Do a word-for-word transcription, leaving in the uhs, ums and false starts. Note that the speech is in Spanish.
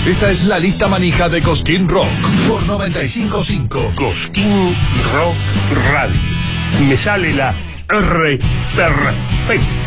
Esta es la lista manija de Cosquín Rock por noventa y cinco punto cinco. Cosquín Rock Radio. Me sale la R perfecta.